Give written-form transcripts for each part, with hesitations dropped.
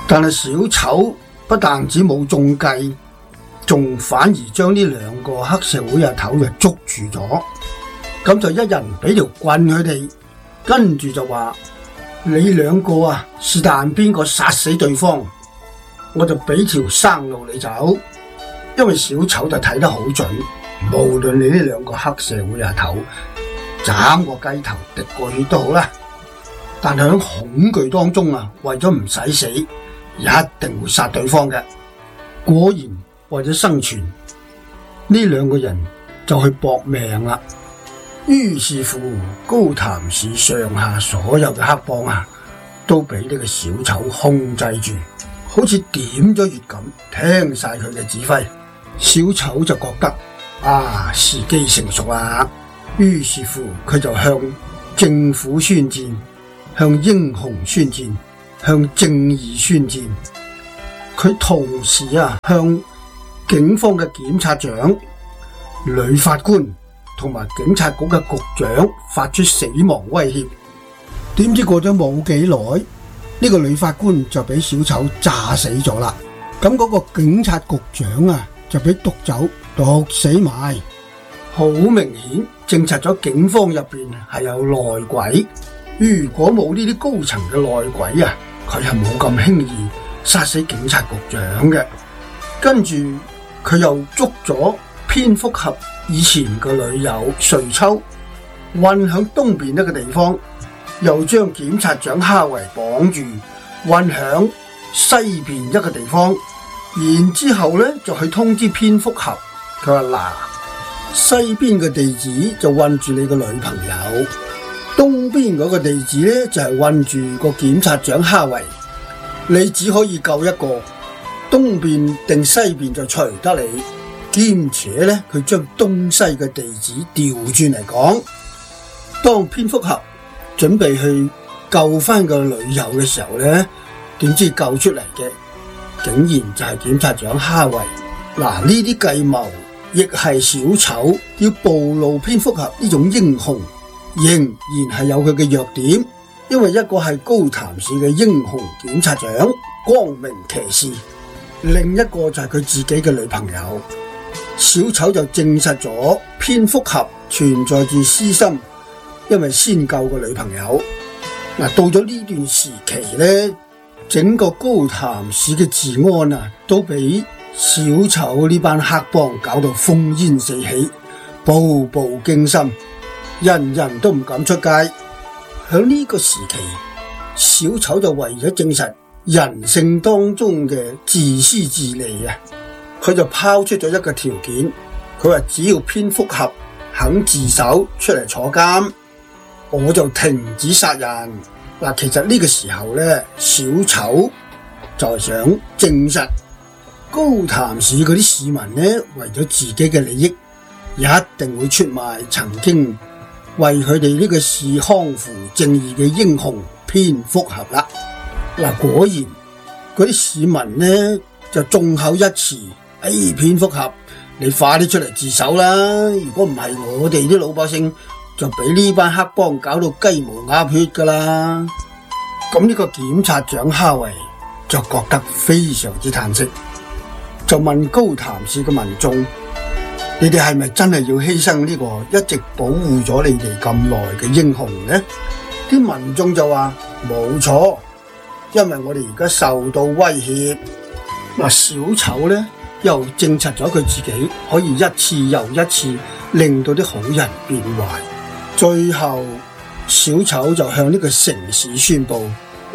但係小丑不但止冇中計，仲反而將呢兩個黑社會阿頭就捉住咗，咁就一人俾條棍佢哋，跟住就話你兩個啊，是但邊個殺死對方，我就俾條生路你走。因為小丑就睇得好準，無論你呢兩個黑社會阿頭斬個雞頭滴個血都好啦，但係喺恐懼當中啊，為咗唔使死，一定會殺對方嘅。果然為咗生存，呢兩個人就去搏命啦。於是乎，高潭市上下所有嘅黑幫啊，都俾呢個小丑控制住，好似點咗穴咁，聽晒佢嘅指揮。小丑就覺得時機成熟啦，於是乎佢就向政府宣戰，向英雄宣戰，向正義宣戰。佢同時向警方嘅檢察長、女法官同埋警察局嘅局長發出死亡威脅。點知過咗冇幾耐，呢個女法官就俾小丑炸死咗啦。咁嗰個警察局長就俾毒酒毒死埋，好明顯證實咗警方入邊係有內鬼。如果冇呢啲高層嘅內鬼佢係冇咁輕易殺死警察局長嘅。跟住佢又捉咗蝙蝠俠以前嘅女友瑞秋，困響東邊一個地方，又將檢察長哈維綁住，困響西邊一個地方。然之後呢，就去通知蝙蝠俠，佢話西邊嘅地址就困住你個女朋友，東邊嗰個地址呢，就係困住個檢察長哈維，你只可以救一個，東邊定西邊就隨得你。兼且呢，佢將東西嘅地址調轉嚟講，當蝙蝠俠準備去救翻個女友嘅時候呢，點知救出嚟嘅竟然就係檢察長哈維。呢啲計謀亦係小丑要暴露蝙蝠俠呢種英雄，仍然係有佢嘅弱點。因為一個係高潭市嘅英雄檢察長，光明騎士，另一個就係佢自己嘅女朋友。小丑就證實咗蝙蝠俠存在住私心，因為先救個女朋友。到咗呢段時期呢，整個高潭市嘅治安都俾小丑呢班黑幫搞到烽煙四起，步步驚心，人人都唔敢出街。響呢個時期，小丑就為咗證實人性當中嘅自私自利佢就拋出咗一個條件，佢話只要蝙蝠俠肯自首出嚟坐監，我就停止殺人。其實呢個時候呢，小丑就係想證實高潭市嗰啲市民呢，為咗自己嘅利益，一定會出賣曾經為佢哋呢個市康扶正義嘅英雄蝙蝠俠啦。果然嗰啲市民呢就眾口一詞，蝙蝠俠你快啲出嚟自首啦！如果唔係，我哋啲老百姓就俾呢班黑幫搞到雞毛鴨血噶啦。咁呢個檢察長哈維就覺得非常之嘆息，就問高潭市嘅民眾：你哋係咪真係要犧牲呢個一直保護咗你哋咁耐嘅英雄呢？啲民眾就話冇錯，因為我哋而家受到威脅。小丑呢又證實咗佢自己可以一次又一次令到啲好人變壞。最後小丑就向呢個城市宣布：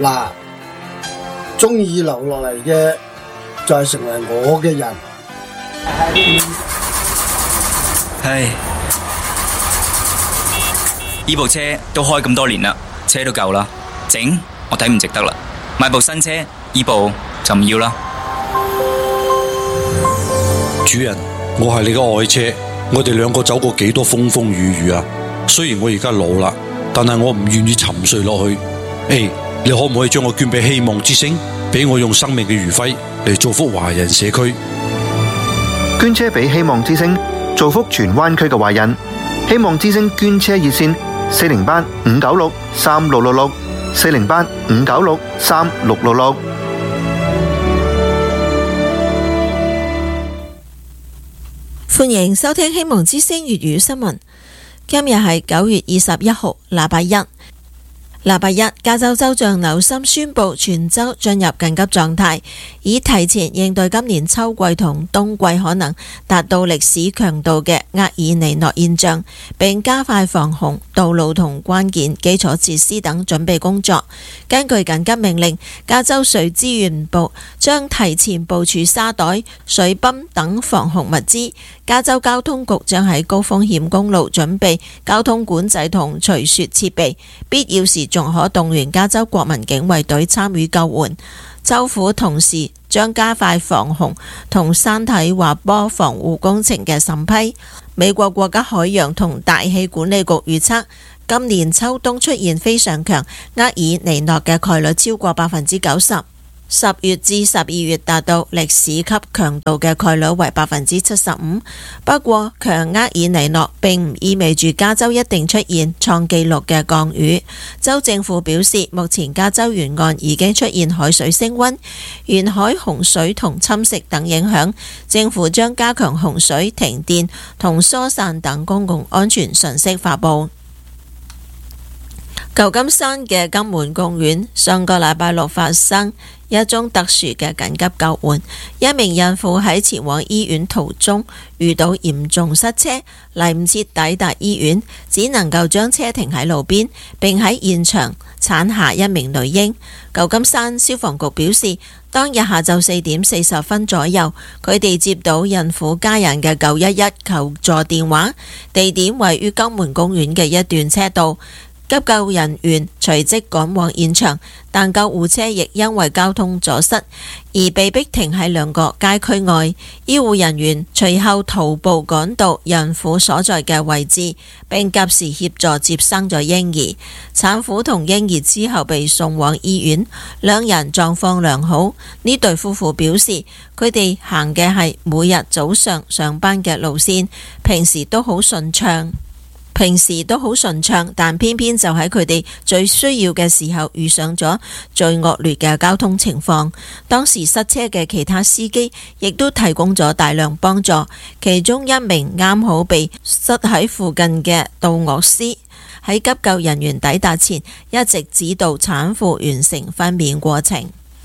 中意留落嚟嘅就係成為我嘅人。 呢部車都開咁多年啦，車都舊啦，整我睇唔值得啦，買部新車，呢部就唔要啦。 主人，我係你嘅愛車，我哋兩個走過幾多風風雨雨啊！雖然我而家老啦，但係我唔願意沉睡落去。你可唔可以將我捐俾希望之星，俾我用生命嘅餘暉嚟造福華人社區？ 捐車俾希望之星，造福荃灣區嘅華人。希望之星捐車熱線：40班5963666，40班5963666。 歡迎收聽希望之聲粵語新聞。今日係9月21號，禮拜一。禮拜一，加州州長紐森宣布全州進入緊急狀態，以提前應對今年秋季同冬季可能達到歷史強度嘅厄爾尼諾現象，並加快防洪、道路同關鍵基礎設施等準備工作。根據緊急命令，加州水資源部將提前部署沙袋、水泵等防洪物資。加州交通局將喺高風險公路準備交通管制同除雪設備，必要時仲可動員加州國民警衛隊參與救援。州府同時將加快防洪同山體滑坡防護工程嘅審批。美國國家海洋同大氣管理局預測，今年秋冬出現非常強厄爾尼諾嘅概率超過90%。10月至12月達到歷史級強度嘅概率為75%。不過，強厄爾尼諾並唔意味住加州一定出現創紀錄嘅降雨。州政府表示，目前加州沿岸已經出現海水升溫、沿海洪水同侵蝕等影響，政府將加強洪水、停電同疏散等公共安全信息發佈。舊金山嘅金門公園上個禮拜六發生一宗特殊嘅緊急救援，一名孕婦喺前往醫院途中遇到嚴重塞車，嚟唔切抵達醫院，只能夠將車停喺路邊，並喺現場產下一名女嬰。舊金山消防局表示，當日下晝4點40分左右，佢哋接到孕婦家人嘅911求助電話，地點位於金門公園嘅一段車道。急救人員隨即趕往現場，但救護車亦因為交通阻塞而被迫停喺2個街區外。醫護人員隨後徒步趕到孕婦所在嘅位置，並及時協助接生咗嬰兒。產婦同嬰兒之後被送往醫院，兩人狀況良好。呢對夫婦表示，佢哋行嘅係每日早上上班嘅路線，平時都好順暢，但偏偏就喺佢哋最需要嘅時候遇上咗最惡劣嘅交通情況。當時塞車嘅其他司機亦都提供咗大量幫助，其中一名啱好被塞喺附近嘅導樂師喺急救人員抵達前一直指導產婦完成分娩過程。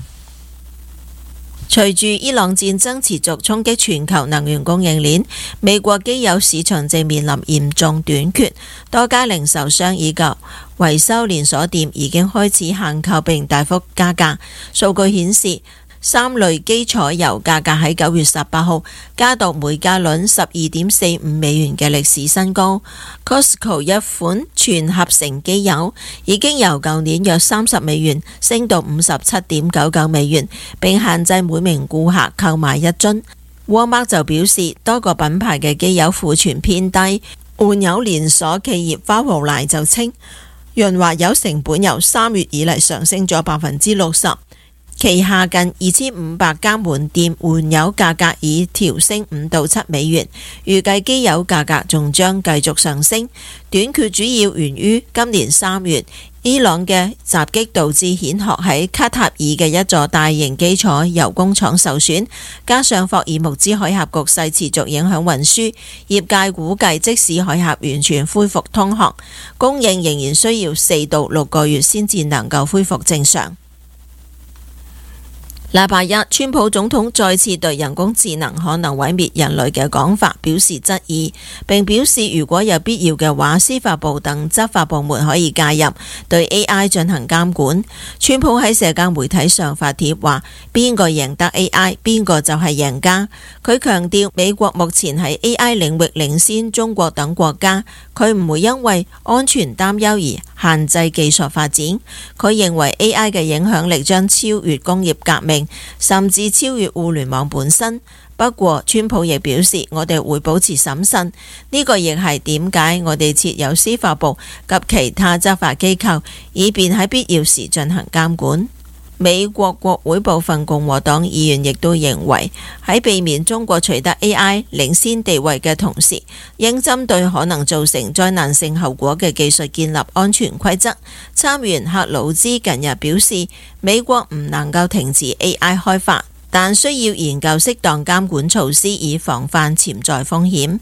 隨住伊朗戰爭持續衝擊全球能源供應鏈，美國機油市場正面臨嚴重短缺，多家零售商以及維修連鎖店已經開始限購並大幅加價。數據顯示，3類基礎油價格喺9月18號加到每加侖12.45美元嘅歷史新高。Costco 一款全合成機油已經由舊年約30美元升到57.99美元，並限制每名顧客購買1樽。Walmart 就表示，多個品牌嘅機油庫存偏低。換油連鎖企業花王奶就稱，潤滑油成本由3月以嚟上升咗60%。旗下近2500家門店換油價格已調升5到7美元，預計機油價格仲將繼續上升。短缺主要源於今年3月伊朗嘅襲擊導致蜆殼喺卡塔爾嘅一座大型基礎油工廠受損，加上霍爾木茲海峽局勢持續影響運輸，業界估計即使海峽完全恢復通航，供應仍然需要4到6個月先至能夠恢復正常。禮拜一，川普總統再次對人工智能可能毀滅人類嘅講法表示質疑，並表示如果有必要嘅話，司法部等執法部門可以介入對 AI 進行監管。川普喺社交媒體上發帖話，邊個贏得 AI， 邊個就係贏家。佢強調美國目前喺 AI 領域領先中國等國家，佢唔會因為安全擔憂而限制技術發展。佢認為 AI 嘅影響力將超越工業革命，甚至超越互聯網本身。不過，川普亦表示，我哋會保持審慎。呢個亦係點解我哋設有司法部及其他執法機構，以便喺必要時進行監管。美國國會部分共和黨議員亦都認為，喺避免中國取得 AI 領先地位嘅同時，應針對可能造成災難性後果嘅技術建立安全規則。參議員克魯茲近日表示，美國唔能夠停止 AI 開發， 但需要研究適當監管措施以防範潛在風險。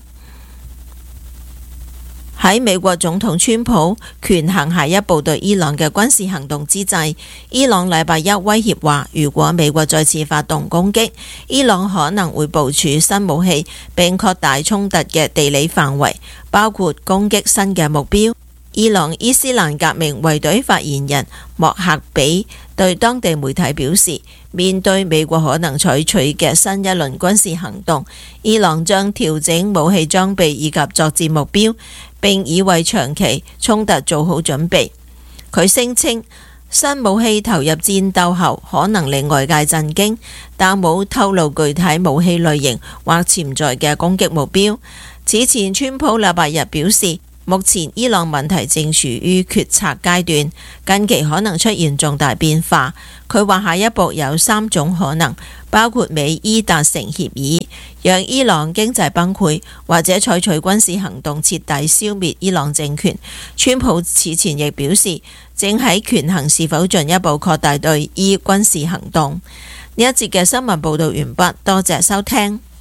喺美國總統川普權衡下一步對伊朗嘅軍事行動之際，伊朗禮拜一威脅話，如果美國再次發動攻擊，伊朗可能會部署新武器並擴大衝突嘅地理範圍，包括攻擊新嘅目標。伊朗伊斯蘭革命衛隊發言人莫克比對當地媒體表示，面對美國可能採取嘅新一輪軍事行動，伊朗將調整武器裝備以及作戰目標，並已為長期衝突做好準備。佢聲稱新武器投入戰鬥後可能令外界震驚，但冇透露具體武器類型或潛在嘅攻擊目標。此前川普禮拜日表示，目前伊朗問題正處於決策階段，近期可能出現重大變化。佢話下一步有3種可能，包括美伊達成協議，讓伊朗經濟崩潰，或者採取軍事行動徹底消滅伊朗政權。川普此前亦表示，正喺權衡是否進一步擴大對伊軍事行動。呢一節嘅新聞報導完畢，多謝收聽。